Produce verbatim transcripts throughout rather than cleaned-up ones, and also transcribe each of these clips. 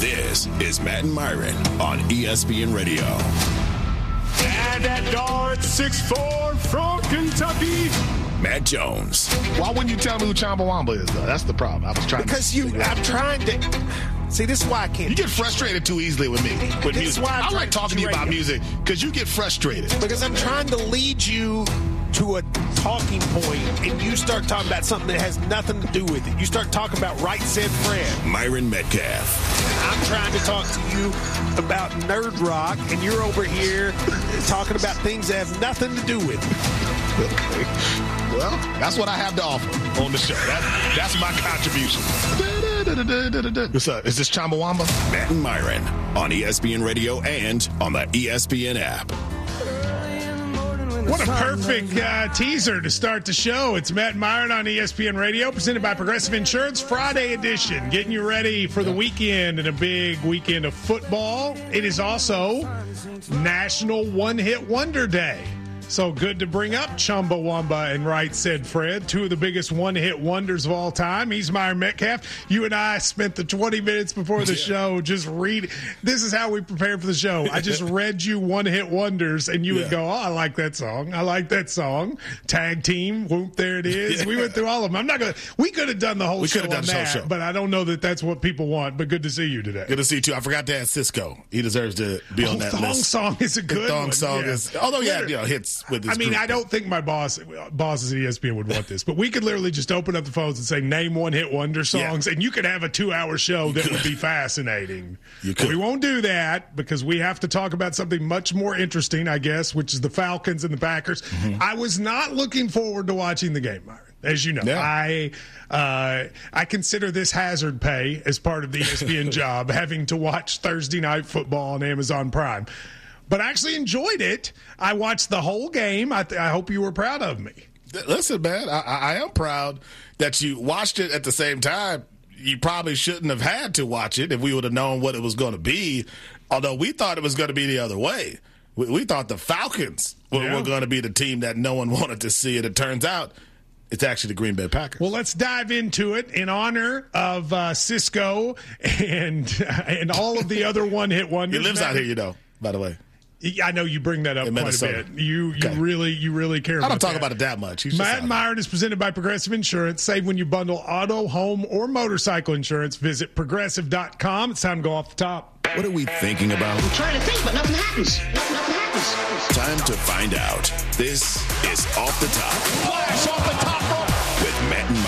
This is Matt and Myron on E S P N Radio. And at guard, six foot four from Kentucky, Matt Jones. Why wouldn't you tell me who Chumbawamba is, though? That's the problem. I was trying because to. Because you, I'm trying to. See, this is why I can't. You get frustrated too easily with me. With this music. Is why I like talking to you about music because you get frustrated. Because I'm trying to lead you to a talking point, and you start talking about something that has nothing to do with it. You start talking about Right Said Fred. Myron Metcalf. I'm trying to talk to you about Nerd Rock, and you're over here talking about things that have nothing to do with it. Well, that's what I have to offer on the show. That, that's my contribution. What's up? Is this Chumbawamba? Matt and Myron on E S P N Radio and on the E S P N app. What a perfect uh, teaser to start the show. It's Matt and Myron on E S P N Radio, presented by Progressive Insurance, Friday edition, getting you ready for the weekend and a big weekend of football. It is also National One Hit Wonder Day. So good to bring up Chumbawamba and Right Said Fred, two of the biggest one-hit wonders of all time. He's Myron Metcalf. You and I spent the twenty minutes before the yeah. show just reading. This is how we prepared for the show. I just read you one-hit wonders, and you yeah. would go, oh, I like that song. I like that song. Tag team, whoop, there it is. Yeah. We went through all of them. I'm not going to – we could have done the whole we show done on the that, show. but I don't know that that's what people want. But good to see you today. Good to see you, too. I forgot to add Cisco. He deserves to be oh, on that thong list. Song is a good the thong one. song yeah. is – although, yeah, you know, hits with his I mean, group. I don't think my boss, bosses at E S P N would want this, but we could literally just open up the phones and say, name one-hit wonder songs, yeah. and you could have a two-hour show you that could. would be fascinating. You could. But we won't do that because we have to talk about something much more interesting, I guess, which is the Falcons and the Packers. Mm-hmm. I was not looking forward to watching the game, Myron. As you know, yeah. I uh, I consider this hazard pay as part of the E S P N job, having to watch Thursday Night Football on Amazon Prime. But I actually enjoyed it. I watched the whole game. I, th- I hope you were proud of me. Listen, man, I, I am proud that you watched it at the same time. You probably shouldn't have had to watch it if we would have known what it was going to be, although we thought it was going to be the other way. We, we thought the Falcons were, yeah. were going to be the team that no one wanted to see, and it turns out it's actually the Green Bay Packers. Well, let's dive into it in honor of uh, Cisco and, uh, and all of the other one-hit wonders. He lives Matt. out here, you know, by the way. I know you bring that up in quite Minnesota. a bit. You you okay. really you really care about I don't talk that. about it that much. He's Matt and Myron is presented by Progressive Insurance. Save when you bundle auto, home, or motorcycle insurance. Visit progressive dot com. It's time to go off the top. What are we thinking about? I'm trying to think, but nothing happens. Nothing happens. Time to find out. This is Off the Top. Flash off the top rope with Matt and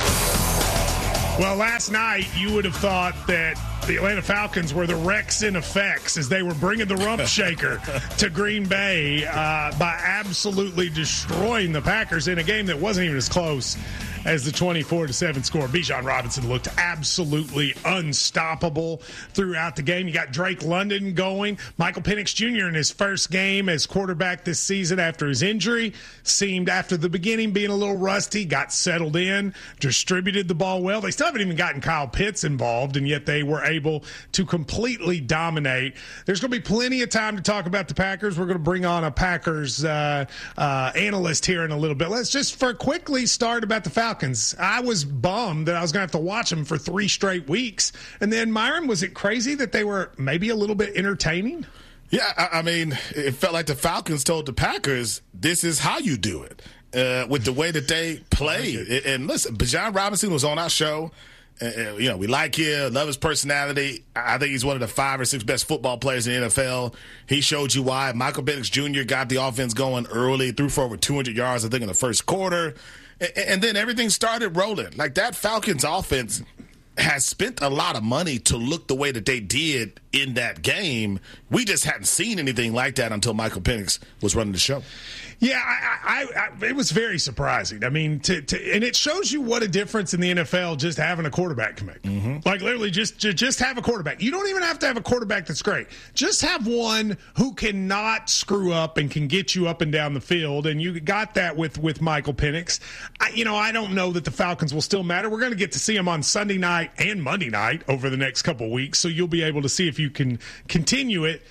Myron. Well, last night you would have thought that the Atlanta Falcons were the Rex in effects as they were bringing the rump shaker to Green Bay uh, by absolutely destroying the Packers in a game that wasn't even as close as the twenty-four to seven score. Bijan Robinson looked absolutely unstoppable throughout the game. You got Drake London going. Michael Penix Junior in his first game as quarterback this season after his injury seemed, after the beginning, being a little rusty, got settled in, distributed the ball well. They still haven't even gotten Kyle Pitts involved, and yet they were able to completely dominate. There's going to be plenty of time to talk about the Packers. We're going to bring on a Packers uh, uh, analyst here in a little bit. Let's just for quickly start about the Falcons. I was bummed that I was going to have to watch them for three straight weeks. And then, Myron, was it crazy that they were maybe a little bit entertaining? Yeah, I, I mean, it felt like the Falcons told the Packers, this is how you do it, uh, with the way that they played. And, and listen, Bijan Robinson was on our show. Uh, you know, we like him, love his personality. I think he's one of the five or six best football players in the N F L. He showed you why. Michael Penix Junior got the offense going early, threw for over two hundred yards, I think, in the first quarter. And then everything started rolling. Like, that Falcons offense has spent a lot of money to look the way that they did in that game. We just hadn't seen anything like that until Michael Penix was running the show. Yeah, I, I, I, it was very surprising. I mean, to, to, and it shows you what a difference in the N F L just having a quarterback can make. Mm-hmm. Like, literally, just, just have a quarterback. You don't even have to have a quarterback that's great. Just have one who cannot screw up and can get you up and down the field, and you got that with, with Michael Penix. I, you know, I don't know that the Falcons will still matter. We're going to get to see them on Sunday night and Monday night over the next couple of weeks, so you'll be able to see if you can continue it.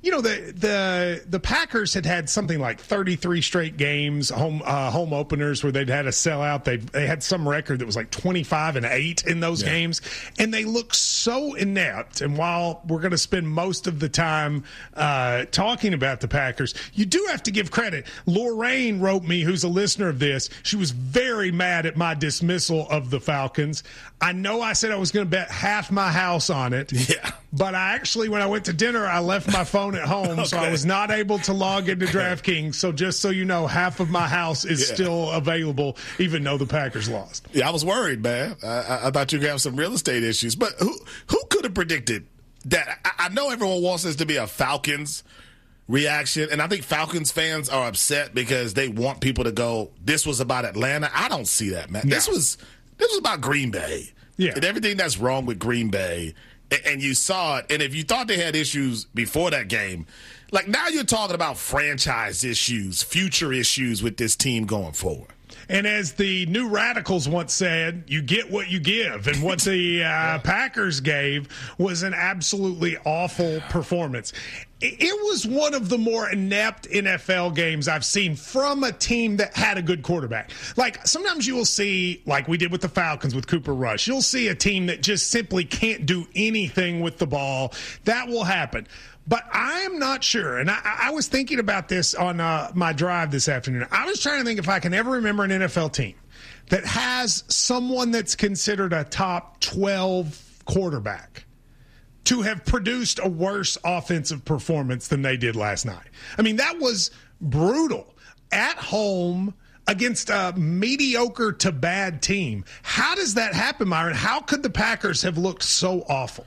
you know, the the the Packers had had something like thirty-three straight games, home uh, home openers where they'd had a sellout. They they had some record that was like twenty-five and eight in those yeah. games, and they look so inept. And while we're going to spend most of the time uh, talking about the Packers, you do have to give credit. Lorraine wrote me, who's a listener of this. She was very mad at my dismissal of the Falcons. I know I said I was going to bet half my house on it. Yeah. But I actually, when I went to dinner, I left my phone at home, okay. so I was not able to log into DraftKings. So just so you know, half of my house is yeah. still available, even though the Packers lost. Yeah, I was worried, man. I, I thought you could have some real estate issues. But who who could have predicted that? I, I know everyone wants this to be a Falcons reaction, and I think Falcons fans are upset because they want people to go, this was about Atlanta. I don't see that, man. No. This was this was about Green Bay. Yeah. And everything that's wrong with Green Bay. And you saw it, and if you thought they had issues before that game, like now you're talking about franchise issues, future issues with this team going forward. And as the New Radicals once said, you get what you give. And what the uh, yeah. Packers gave was an absolutely awful performance. It was one of the more inept N F L games I've seen from a team that had a good quarterback. Like, sometimes you will see, like we did with the Falcons with Cooper Rush, you'll see a team that just simply can't do anything with the ball. That will happen. But I am not sure, and I, I was thinking about this on uh, my drive this afternoon. I was trying to think if I can ever remember an N F L team that has someone that's considered a top twelve quarterback to have produced a worse offensive performance than they did last night. I mean, that was brutal. At home against a mediocre to bad team. How does that happen, Myron? How could the Packers have looked so awful?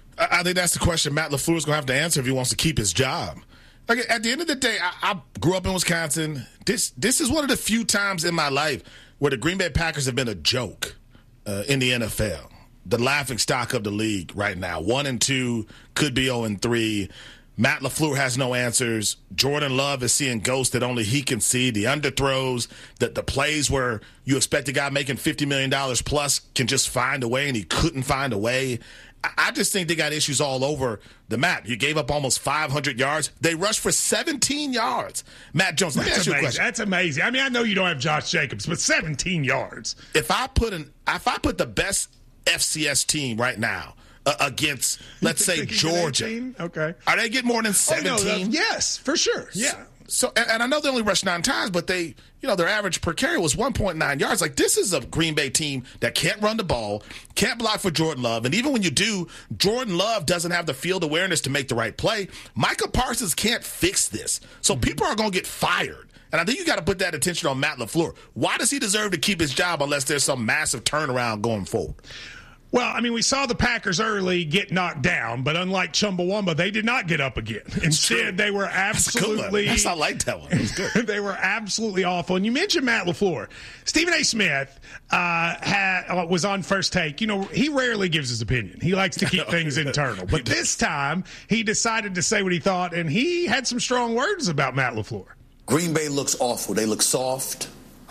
I think that's the question Matt LaFleur is going to have to answer if he wants to keep his job. Like, at the end of the day, I, I grew up in Wisconsin. This this is one of the few times in my life where the Green Bay Packers have been a joke uh, in the N F L. The laughing stock of the league right now. One and two, could be oh and three. Matt LaFleur has no answers. Jordan Love is seeing ghosts that only he can see. The underthrows, the, the plays where you expect a guy making fifty million dollars plus can just find a way, and he couldn't find a way. I just think they got issues all over the map. You gave up almost five hundred yards. They rushed for seventeen yards. Matt Jones, let me That's ask you a amazing. question. That's amazing. I mean, I know you don't have Josh Jacobs, but seventeen yards. If I put an, if I put the best F C S team right now uh, against, let's say, Georgia, okay, are they getting more than seventeen? Oh, no, yes, for sure. Yeah. So, and, and I know they only rushed nine times, but they, you know, their average per carry was one point nine yards. Like, this is a Green Bay team that can't run the ball, can't block for Jordan Love. And even when you do, Jordan Love doesn't have the field awareness to make the right play. Micah Parsons can't fix this. So mm-hmm. people are going to get fired. And I think you got to put that attention on Matt LaFleur. Why does he deserve to keep his job unless there's some massive turnaround going forward? Well, I mean, we saw the Packers early get knocked down, but unlike Chumbawamba, they did not get up again. Instead, they were absolutely. That's, I like that one. It was good. They were absolutely awful. And you mentioned Matt LaFleur. Stephen A. Smith uh, had, uh, was on First Take. You know, he rarely gives his opinion. He likes to keep things internal. But this time, he decided to say what he thought, and he had some strong words about Matt LaFleur. Green Bay looks awful. They look soft.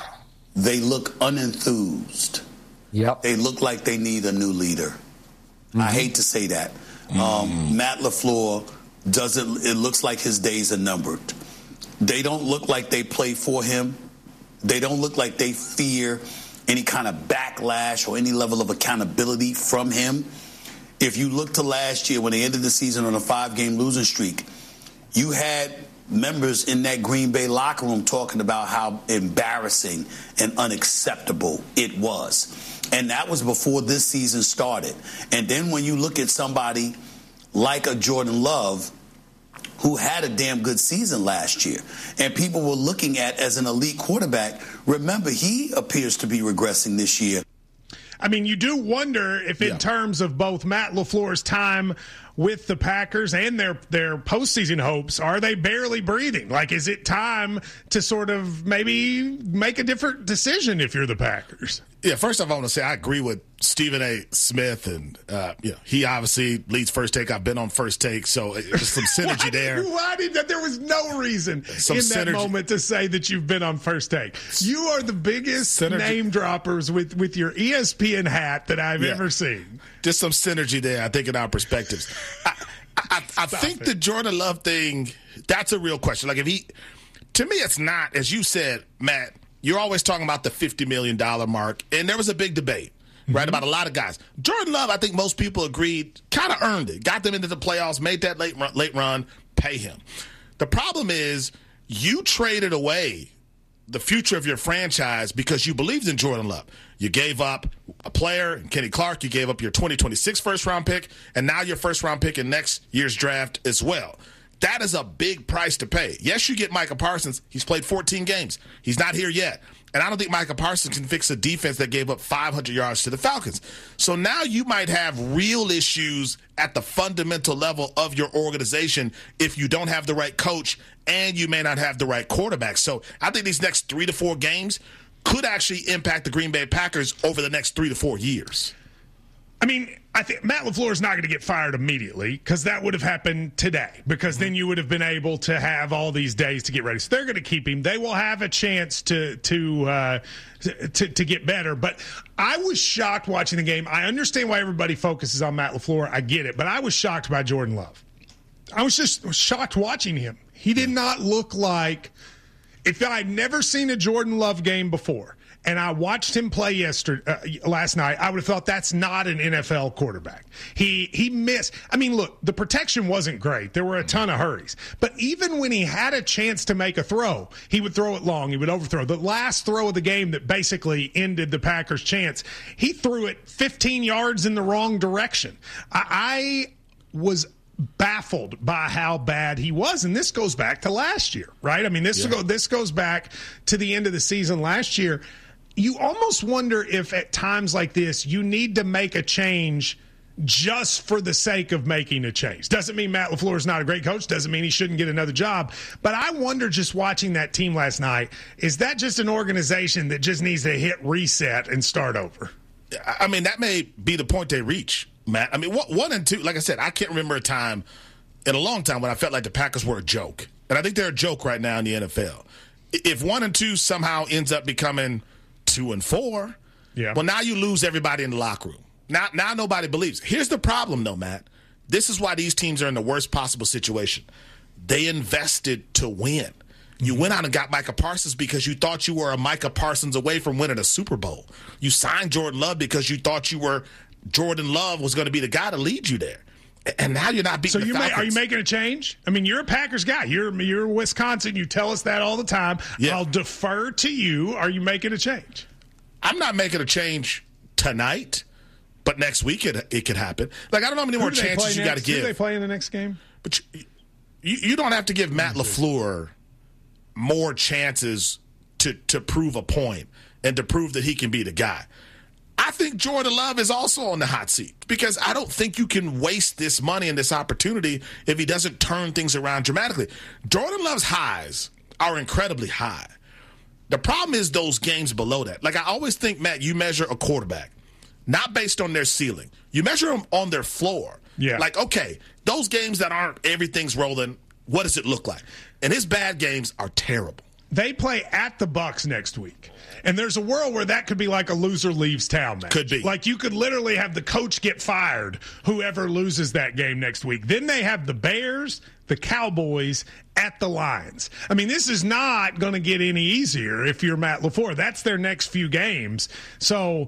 They look unenthused. Yep. They look like they need a new leader. Mm-hmm. I hate to say that. Mm-hmm. Um, Matt LaFleur doesn't. It looks like his days are numbered. They don't look like they play for him. They don't look like they fear any kind of backlash or any level of accountability from him. If you look to last year when they ended the season on a five-game losing streak, you had members in that Green Bay locker room talking about how embarrassing and unacceptable it was. And that was before this season started. And then when you look at somebody like a Jordan Love, who had a damn good season last year, and people were looking at as an elite quarterback, remember, he appears to be regressing this year. I mean, you do wonder if in yeah. terms of both Matt LaFleur's time with the Packers and their their postseason hopes, are they barely breathing? Like, is it time to sort of maybe make a different decision if you're the Packers? Yeah, first off, I want to say I agree with Stephen A. Smith, and uh, you know, he obviously leads First Take. I've been on First Take, so there's some synergy why there. Did, why did that? There was no reason some in synergy. that moment to say that you've been on First Take. You are the biggest synergy. name droppers with, with your E S P N hat that I've yeah. ever seen. Just some synergy there, I think, in our perspectives. I, I, I think it. the Jordan Love thing, that's a real question. Like if he, to me, it's not, as you said, Matt, you're always talking about the fifty million dollars mark, and there was a big debate, mm-hmm. right, about a lot of guys. Jordan Love, I think most people agreed, kind of earned it, got them into the playoffs, made that late run, late run, pay him. The problem is you traded away the future of your franchise because you believed in Jordan Love. You gave up a player, Kenny Clark, you gave up your twenty twenty-six first-round pick, and now your first-round pick in next year's draft as well. That is a big price to pay. Yes, you get Micah Parsons. He's played fourteen games. He's not here yet. And I don't think Micah Parsons can fix a defense that gave up five hundred yards to the Falcons. So now you might have real issues at the fundamental level of your organization if you don't have the right coach and you may not have the right quarterback. So I think these next three to four games could actually impact the Green Bay Packers over the next three to four years. I mean, I think Matt LaFleur is not going to get fired immediately because that would have happened today because mm-hmm. then you would have been able to have all these days to get ready. So they're going to keep him. They will have a chance to to, uh, to to get better. But I was shocked watching the game. I understand why everybody focuses on Matt LaFleur. I get it. But I was shocked by Jordan Love. I was just shocked watching him. He did not look like – if I'd never seen a Jordan Love game before – and I watched him play yesterday, uh, last night, I would have thought that's not an N F L quarterback. He he missed. I mean, look, the protection wasn't great. There were a ton of hurries. But even when he had a chance to make a throw, he would throw it long. He would overthrow. The last throw of the game that basically ended the Packers' chance, he threw it fifteen yards in the wrong direction. I, I was baffled by how bad he was, and this goes back to last year, right? I mean, this, yeah. go, this goes back to the end of the season last year. You almost wonder if at times like this you need to make a change just for the sake of making a change. Doesn't mean Matt LaFleur is not a great coach. Doesn't mean he shouldn't get another job. But I wonder, just watching that team last night, is that just an organization that just needs to hit reset and start over? I mean, that may be the point they reach, Matt. I mean, one and two, like I said, I can't remember a time in a long time when I felt like the Packers were a joke. And I think they're a joke right now in the N F L. If one and two somehow ends up becoming two and four, yeah. well, now you lose everybody in the locker room. Now, now nobody believes. Here's the problem, though, Matt. This is why these teams are in the worst possible situation. They invested to win. You went out and got Micah Parsons because you thought you were a Micah Parsons away from winning a Super Bowl. You signed Jordan Love because you thought you were Jordan Love was going to be the guy to lead you there. And now you're not beating so the Falcons. So are you making a change? I mean, you're a Packers guy. You're you're Wisconsin. You tell us that all the time. Yeah. I'll defer to you. Are you making a change? I'm not making a change tonight, but next week it it could happen. Like, I don't know how many Who more chances you got to give. Who do they play in the next game? But you, you, you don't have to give Matt LaFleur more chances to to prove a point and to prove that he can be the guy. I think Jordan Love is also on the hot seat because I don't think you can waste this money and this opportunity if he doesn't turn things around dramatically. Jordan Love's highs are incredibly high. The problem is those games below that. Like, I always think, Matt, you measure a quarterback not based on their ceiling. You measure them on their floor. Yeah. Like, okay, those games that aren't everything's rolling, what does it look like? And his bad games are terrible. They play at the Bucs next week. And there's a world where that could be like a loser leaves town match. Could be. Like, you could literally have the coach get fired, whoever loses that game next week. Then they have the Bears, the Cowboys, at the Lions. I mean, this is not going to get any easier if you're Matt LaFleur. That's their next few games. So,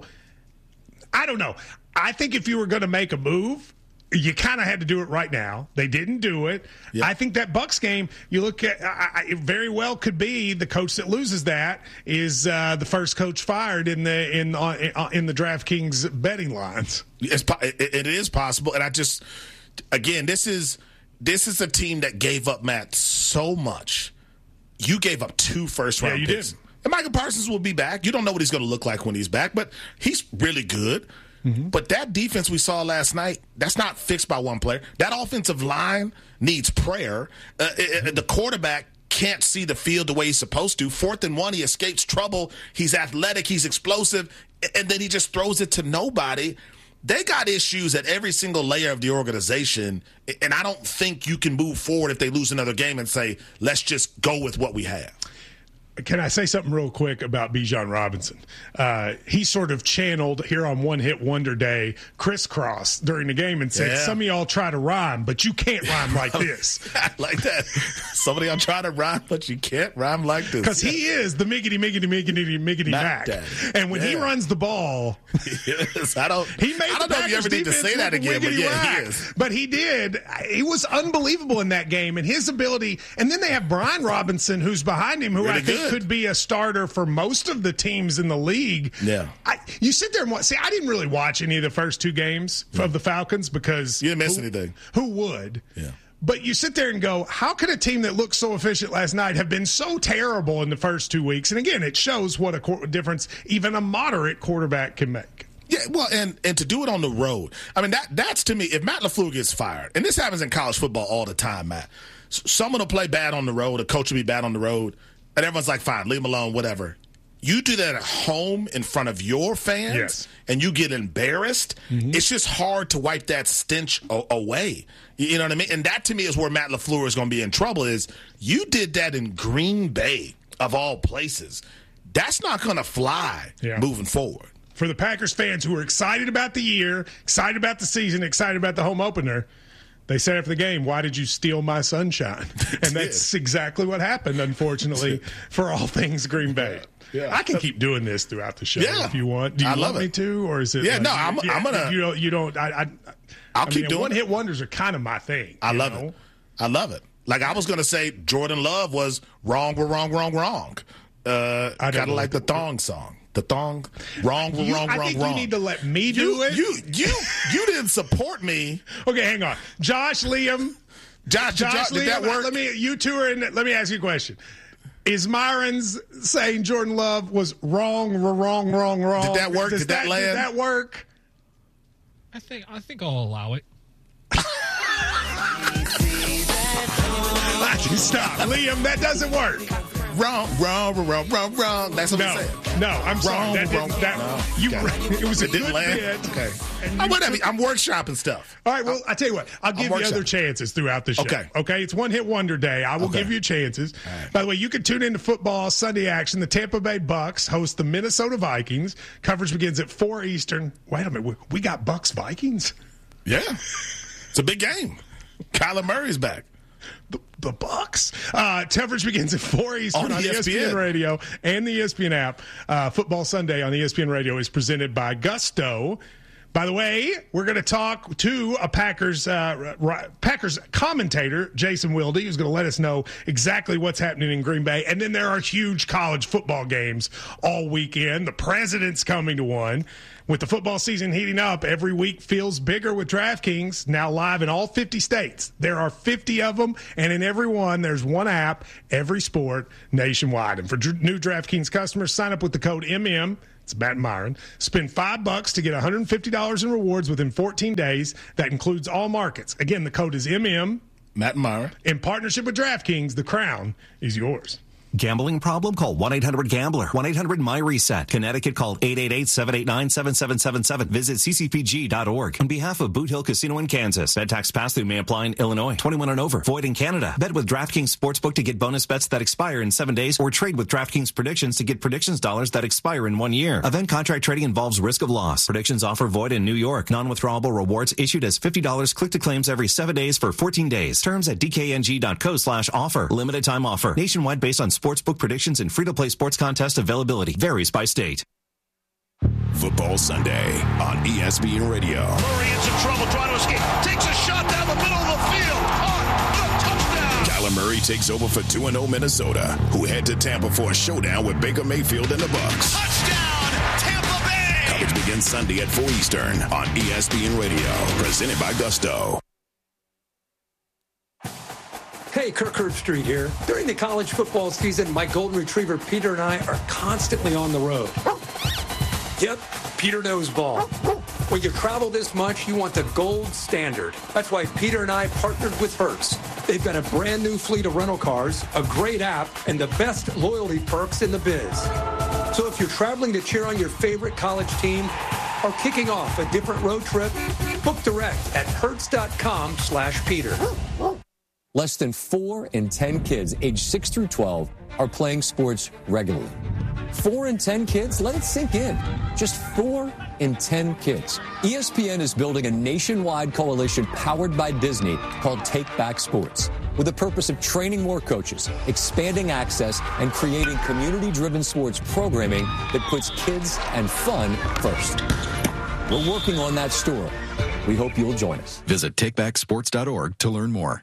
I don't know. I think if you were going to make a move, you kind of had to do it right now. They didn't do it. Yep. I think that Bucs game, you look at, I, I, it very well could be the coach that loses that is uh, the first coach fired in the in uh, in the DraftKings betting lines. It's, it is possible, and I just again, this is this is a team that gave up, Matt, so much. You gave up two first round yeah, you picks, did. and Micah Parsons will be back. You don't know what he's going to look like when he's back, but he's really good. Mm-hmm. But that defense we saw last night, that's not fixed by one player. That offensive line needs prayer. Uh, it, it, the quarterback can't see the field the way he's supposed to. Fourth and one, he escapes trouble. He's athletic. He's explosive. And then he just throws it to nobody. They got issues at every single layer of the organization. And I don't think you can move forward if they lose another game and say, let's just go with what we have. Can I say something real quick about Bijan Robinson? Uh, he sort of channeled here on One Hit Wonder Day crisscross during the game and said, yeah. some of y'all try to rhyme, but you can't rhyme like this. I like that. Some of y'all try to rhyme, but you can't rhyme like this. Because he is the miggity, miggity, miggity, miggity Mac. Daddy. And when yeah. he runs the ball, yes, I don't, he made I don't the know if you ever need to say that again, but yeah, rack. he is. But he did. He was unbelievable in that game, and his ability. And then they have Brian Robinson, who's behind him, who really I think good. could be a starter for most of the teams in the league. Yeah. I, you sit there and watch. See, I didn't really watch any of the first two games yeah. of the Falcons because you didn't miss who, anything. Who would? Yeah. But you sit there and go, how could a team that looked so efficient last night have been so terrible in the first two weeks? And again, it shows what a qu- difference even a moderate quarterback can make. Yeah, well, and, and to do it on the road. I mean, that that's to me, if Matt LaFleur gets fired, and this happens in college football all the time, Matt. Someone will play bad on the road, a coach will be bad on the road, and everyone's like, fine, leave him alone, whatever. You do that at home in front of your fans, yes. and you get embarrassed, mm-hmm. it's just hard to wipe that stench o- away. You know what I mean? And that, to me, is where Matt LaFleur is going to be in trouble is you did that in Green Bay, of all places. That's not going to fly yeah. moving forward. For the Packers fans who are excited about the year, excited about the season, excited about the home opener, they said after the game, why did you steal my sunshine? And that's exactly what happened, unfortunately, for all things Green Bay. Yeah. I can keep doing this throughout the show yeah. if you want. Do you I want love me it. to, or is it? Yeah, like, no, I'm, yeah, I'm gonna. You don't. You don't. I. I I'll I keep mean, doing. One-hit wonders are kind of my thing. I love know? it. I love it. Like I was gonna say, Jordan Love was wrong. We're wrong. Wrong. Wrong. Uh, kind of like the thong song. The thong, wrong, you, wrong, I wrong, think wrong. You need to let me do you, it. You, you, you didn't support me. Okay, hang on, Josh, Liam, Josh, Josh, Josh Liam, did that work? Let me, you two are in. Let me ask you a question. Is Myron's saying Jordan Love was wrong, wrong, wrong, wrong? Did that work? Does did that, that land? Did that work? I think I think I'll allow it. Stop, Liam. That doesn't work. Wrong, wrong, wrong, wrong, wrong. That's what no, I'm saying. No, I'm sorry. Wrong, that wrong, didn't, that, no. you, Okay. It was a it didn't good land. bit. Okay. I'm, whatever. I'm workshopping stuff. All right, well, I tell you what. I'll give I'm you other chances throughout the show. Okay. Okay, it's one hit wonder day. I will okay. give you chances. Right. By the way, you can tune into football Sunday action. The Tampa Bay Bucks host the Minnesota Vikings. Coverage begins at four Eastern. Wait a minute. We, we got Bucks Vikings? Yeah. It's a big game. Kyler Murray's back. The, the Bucks. Uh, coverage begins at four Eastern on, on E S P N. E S P N Radio and the E S P N app. Uh, Football Sunday on E S P N Radio is presented by Gusto. By the way, we're going to talk to a Packers uh, Packers commentator, Jason Wilde, who's going to let us know exactly what's happening in Green Bay. And then there are huge college football games all weekend. The President's coming to one. With the football season heating up, every week feels bigger with DraftKings, now live in all fifty states. There are fifty of them, and in every one, there's one app, every sport, nationwide. And for dr- new DraftKings customers, sign up with the code M M. It's Matt and Myron. Spend five bucks to get one hundred fifty dollars in rewards within fourteen days. That includes all markets. Again, the code is M M. Matt and Myron. In partnership with DraftKings, the crown is yours. Gambling problem? Call one eight hundred gambler. one eight hundred my reset. Connecticut, call eight eight eight, seven eight nine, seven seven seven seven. Visit c c p g dot org. On behalf of Boot Hill Casino in Kansas, bet tax pass-through may apply in Illinois. twenty-one and over. Void in Canada. Bet with DraftKings Sportsbook to get bonus bets that expire in seven days, or trade with DraftKings Predictions to get predictions dollars that expire in one year. Event contract trading involves risk of loss. Predictions offer void in New York. Non-withdrawable rewards issued as fifty dollars click to claims every seven days for fourteen days. Terms at d k n g dot co slash offer. Limited time offer. Nationwide based on sportsbook predictions and free-to-play sports contest availability. Varies by state. Football Sunday on E S P N Radio. Murray in some trouble trying to escape. Takes a shot down the middle of the field. Caught. The touchdown. Kyler Murray takes over for two and oh Minnesota, who head to Tampa for a showdown with Baker Mayfield and the Bucks. Touchdown, Tampa Bay. Coverage begins Sunday at four Eastern on E S P N Radio. Presented by Gusto. Hey, Kirk Herbstreit here. During the college football season, my golden retriever Peter and I are constantly on the road. Yep, Peter knows ball. When you travel this much, you want the gold standard. That's why Peter and I partnered with Hertz. They've got a brand new fleet of rental cars, a great app, and the best loyalty perks in the biz. So if you're traveling to cheer on your favorite college team or kicking off a different road trip, book direct at hertz dot com slash Peter. less than four in ten kids aged six through twelve are playing sports regularly. Four in ten kids? Let it sink in. Just four in ten kids. E S P N is building a nationwide coalition powered by Disney called Take Back Sports, with the purpose of training more coaches, expanding access, and creating community-driven sports programming that puts kids and fun first. We're working on that story. We hope you'll join us. Visit take back sports dot org to learn more.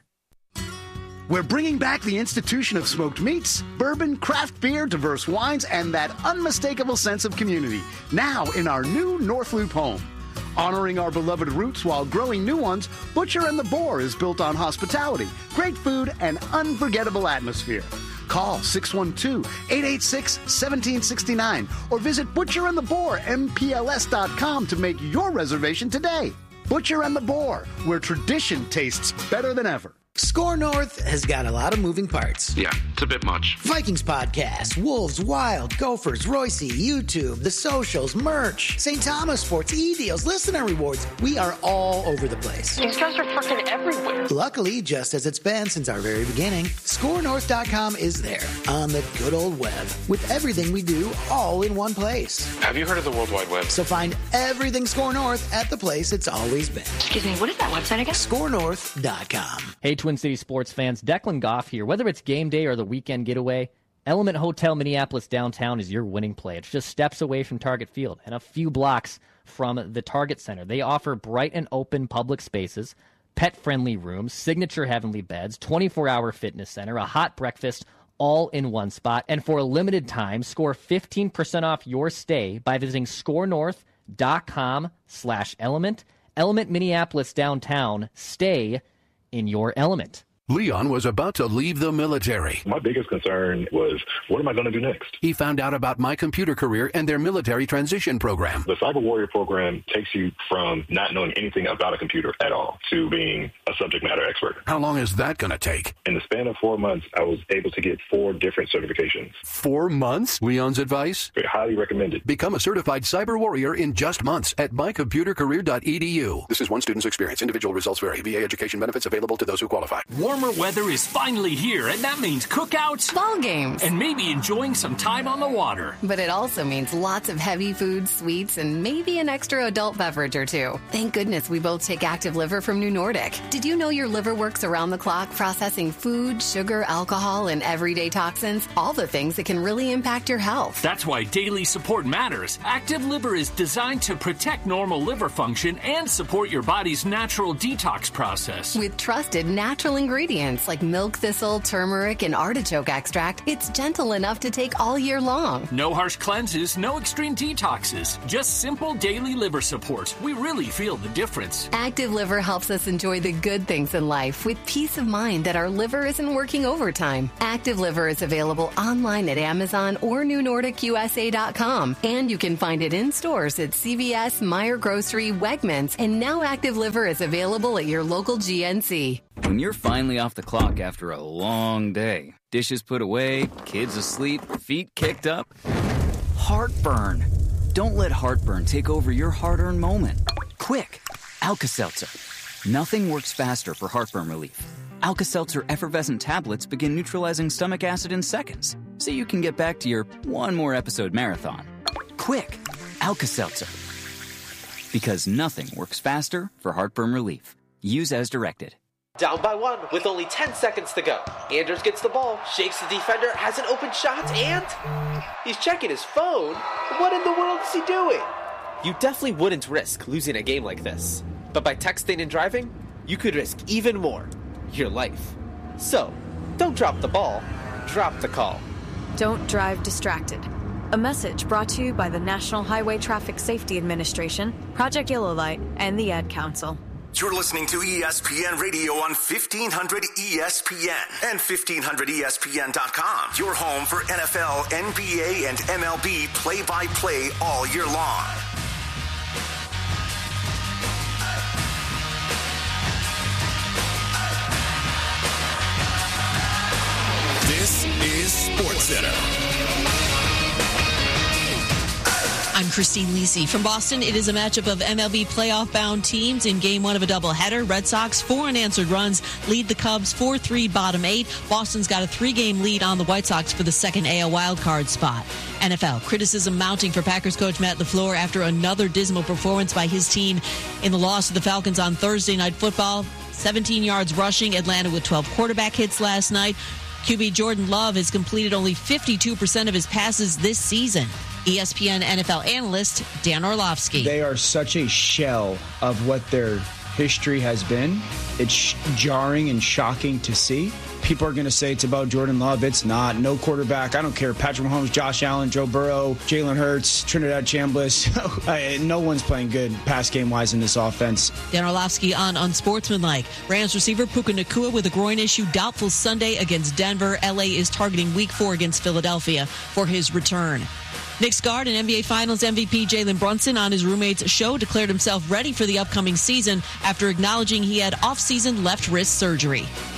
We're bringing back the institution of smoked meats, bourbon, craft beer, diverse wines, and that unmistakable sense of community, now in our new North Loop home. Honoring our beloved roots while growing new ones, Butcher and the Boar is built on hospitality, great food, and unforgettable atmosphere. Call six one two, eight eight six, one seven six nine or visit Butcher and the Boar M P L S dot com to make your reservation today. Butcher and the Boar, where tradition tastes better than ever. Score North has got a lot of moving parts. Yeah, it's a bit much. Vikings podcast, Wolves, Wild, Gophers, Royce, YouTube, the socials, merch, Saint Thomas Sports, e-deals, listener rewards. We are all over the place. These guys are freaking everywhere. Luckily, just as it's been since our very beginning, score north dot com is there on the good old web with everything we do all in one place. Have you heard of the World Wide Web? So find everything Score North at the place it's always been. Excuse me, what is that website again? score north dot com. Hey, Twin City sports fans, Declan Goff here. Whether it's game day or the weekend getaway, Element Hotel Minneapolis downtown is your winning play. It's just steps away from Target Field and a few blocks from the Target Center. They offer bright and open public spaces, pet-friendly rooms, signature heavenly beds, twenty-four hour fitness center, a hot breakfast, all in one spot. And for a limited time, score fifteen percent off your stay by visiting score north dot com slash element. Element Minneapolis downtown. Stay in your element. Leon was about to leave the military. My biggest concern was, what am I going to do next? He found out about My Computer Career and their military transition program. The Cyber Warrior program takes you from not knowing anything about a computer at all to being a subject matter expert. How long is that going to take? In the span of four months, I was able to get four different certifications. Four months? Leon's advice? I highly recommend it. Become a certified Cyber Warrior in just months at my computer career dot e d u. This is one student's experience. Individual results vary. V A education benefits available to those who qualify. Warmer weather is finally here, and that means cookouts, ball games, and maybe enjoying some time on the water. But it also means lots of heavy foods, sweets, and maybe an extra adult beverage or two. Thank goodness we both take Active Liver from New Nordic. Did you know your liver works around the clock processing food, sugar, alcohol, and everyday toxins? All the things that can really impact your health. That's why daily support matters. Active Liver is designed to protect normal liver function and support your body's natural detox process. With trusted natural ingredients like milk thistle, turmeric, and artichoke extract, it's gentle enough to take all year long. No harsh cleanses, no extreme detoxes, just simple daily liver support. We really feel the difference. Active Liver helps us enjoy the good things in life with peace of mind that our liver isn't working overtime. Active Liver is available online at Amazon or new nordic u s a dot com, and you can find it in stores at C V S, Meijer Grocery, Wegmans, and now Active Liver is available at your local G N C. When you're finally off the clock after a long day, dishes put away, kids asleep, feet kicked up, heartburn. Don't let heartburn take over your hard-earned moment. Quick, Alka-Seltzer. Nothing works faster for heartburn relief. Alka-Seltzer effervescent tablets begin neutralizing stomach acid in seconds, so you can get back to your one more episode marathon. Quick, Alka-Seltzer. Because nothing works faster for heartburn relief. Use as directed. Down by one with only ten seconds to go. Anders gets the ball, shakes the defender, has an open shot, and he's checking his phone. What in the world is he doing? You definitely wouldn't risk losing a game like this. But by texting and driving, you could risk even more. Your life. So, don't drop the ball, drop the call. Don't drive distracted. A message brought to you by the National Highway Traffic Safety Administration, Project Yellow Light, and the Ad Council. You're listening to E S P N Radio on fifteen hundred E S P N and fifteen hundred E S P N dot com. Your home for N F L, N B A, and M L B play-by-play all year long. This is SportsCenter. I'm Christine Lisi. From Boston, it is a matchup of M L B playoff-bound teams in game one of a doubleheader. Red Sox, four unanswered runs, lead the Cubs four three, bottom eight. Boston's got a three-game lead on the White Sox for the second A L wildcard spot. N F L, criticism mounting for Packers coach Matt LaFleur after another dismal performance by his team in the loss to the Falcons on Thursday Night Football. seventeen yards rushing, Atlanta with twelve quarterback hits last night. Q B Jordan Love has completed only fifty-two percent of his passes this season. E S P N N F L analyst Dan Orlovsky. They are such a shell of what their history has been. It's jarring and shocking to see. People are going to say it's about Jordan Love. It's not. No quarterback. I don't care. Patrick Mahomes, Josh Allen, Joe Burrow, Jalen Hurts, Trinidad Chambliss. No one's playing good pass game-wise in this offense. Dan Orlovsky on Unsportsmanlike. Rams receiver Puka Nacua with a groin issue doubtful Sunday against Denver. L A is targeting week four against Philadelphia for his return. Knicks guard and N B A Finals M V P Jalen Brunson on his roommate's show declared himself ready for the upcoming season after acknowledging he had off-season left wrist surgery.